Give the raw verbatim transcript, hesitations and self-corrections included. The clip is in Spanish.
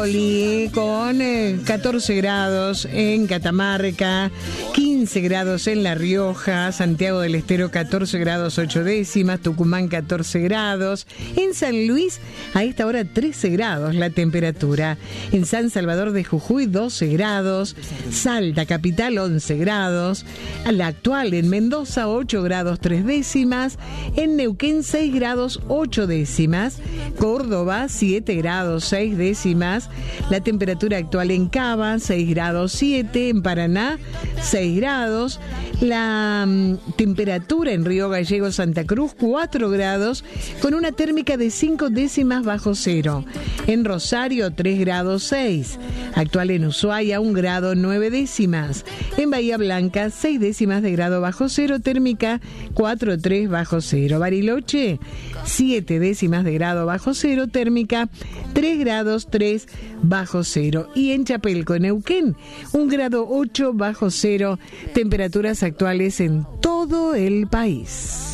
Con eh, catorce grados en Catamarca, quince grados en La Rioja, Santiago del Estero catorce grados ocho décimas, Tucumán catorce grados, en San Luis a esta hora trece grados la temperatura, en San Salvador de Jujuy doce grados, Salta capital once grados, a la actual en Mendoza ocho grados tres décimas, en Neuquén seis grados ocho décimas, Córdoba siete grados seis décimas, la temperatura actual en Cava, seis grados siete, en Paraná, seis grados, la um, temperatura en Río Gallegos, Santa Cruz, cuatro grados, con una térmica de cinco décimas bajo cero, en Rosario, tres grados seis, actual en Ushuaia, un grado nueve décimas, en Bahía Blanca, seis décimas de grado bajo cero, térmica cuatro tres bajo cero, Bariloche, siete décimas de grado bajo cero, térmica tres grados tres bajo cero, y en Chapelco, Neuquén, un grado ocho bajo cero, temperaturas actuales en todo el país.